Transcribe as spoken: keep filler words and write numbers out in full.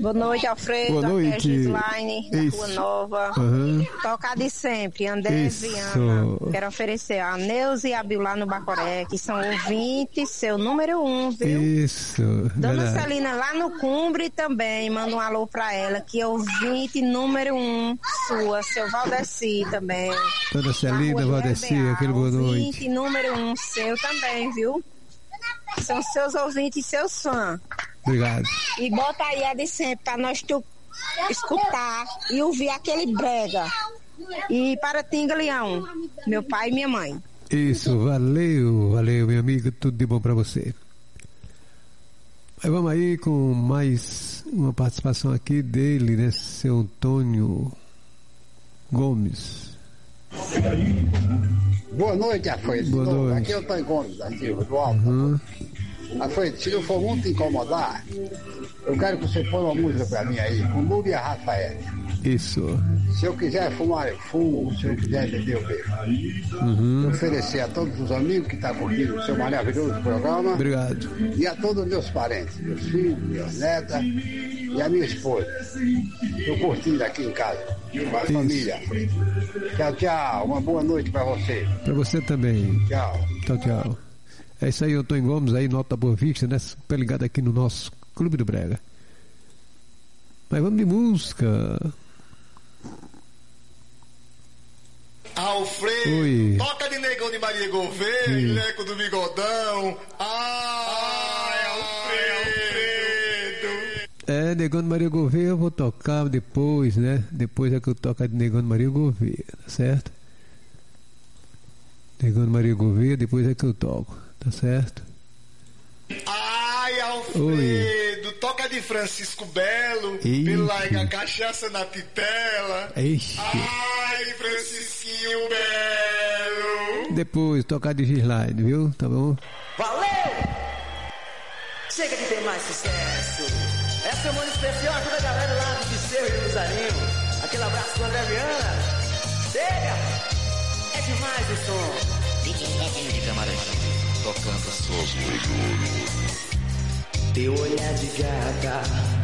Boa noite, Alfredo. Boa noite. Aqui é Gislaine, da Rua Nova. Uhum. Tocar de sempre, André Isso. Viana. Quero oferecer a Neuza e a Bill lá no Bacoré, que são ouvintes, seu número um, viu? Isso. Dona Verdade. Celina lá no Cumbre também, manda um alô pra ela, que é ouvinte número um sua, seu Valdeci também. Dona Celina, Na Rua Valdeci, G B A, aquele boa noite. Ouvinte número um seu também, viu? São seus ouvintes e seus fãs. Obrigado. E bota aí a de sempre pra nós tu escutar e ouvir aquele brega. E para Tinga Leão, meu pai e minha mãe. Isso, valeu, valeu, meu amigo, tudo de bom pra você. Aí vamos aí com mais uma participação aqui dele, né, seu Antônio Gomes. Boa noite, Alfredo. Boa noite. Aqui é o Antônio Gomes, da Silva, do Alto. Uhum. Alfredo, se não for muito incomodar, eu quero que você ponha uma música pra mim aí, com Lula e a Rafael. Isso. Se eu quiser fumar, eu fumo. Se eu quiser beber, eu bebo. Uhum. Oferecer a todos os amigos que estão curtindo o seu maravilhoso programa. Obrigado. E a todos os meus parentes, meus filhos, minhas netas e a minha esposa. Estou curtindo aqui em casa, com a Isso. família. Tchau, tchau. Uma boa noite para você. Pra você também. Tchau. Tchau, tchau. É isso aí, Antônio Gomes, aí, Nota Boa Vista, né? Super ligado aqui no nosso Clube do Brega. Mas vamos de música. Alfredo, Oi. toca de Negão de Maria Gouveia, Sim. Leco do Bigodão. Ai, Alfredo. É, Negão de Maria Gouveia eu vou tocar depois, né? Depois é que eu toco de Negão de Maria Gouveia, tá certo? Negão de Maria Gouveia, depois é que eu toco, tá certo? Ai, Alfredo, Oi. toca de Francisco Belo, Ixi. Pilarga Cachaça na Pitela. Ixi. Ai, Francisquinho Belo. Depois tocar de Gislaine, viu? Tá bom? Valeu! Chega de ter mais sucesso. Essa semana especial a toda a galera lá do Viseu e do Zarinho. Aquele abraço pro André Viana. Chega! É demais o som. D J Netinho de Camarantinho, tocando soco. Teu olhar de gata